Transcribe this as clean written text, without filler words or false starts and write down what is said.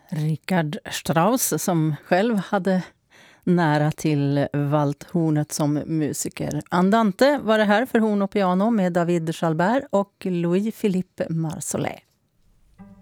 Richard Strauss som själv hade nära till valthornet som musiker. Andante var det här för horn och piano med David Chalbert och Louis-Philippe Marsolais.